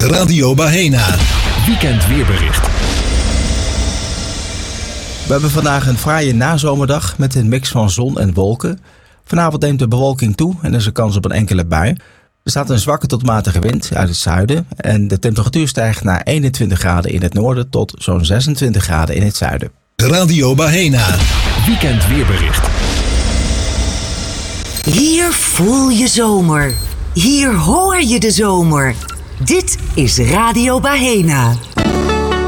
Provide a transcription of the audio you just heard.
Radio Bahena. Weekend weerbericht. We hebben vandaag een fraaie nazomerdag met een mix van zon en wolken. Vanavond neemt de bewolking toe en er is een kans op een enkele bui. Er staat een zwakke tot matige wind uit het zuiden en de temperatuur stijgt naar 21 graden in het noorden tot zo'n 26 graden in het zuiden. Radio Bahena. Weekend weerbericht. Hier voel je zomer. Hier hoor je de zomer. Dit is Radio Bahena.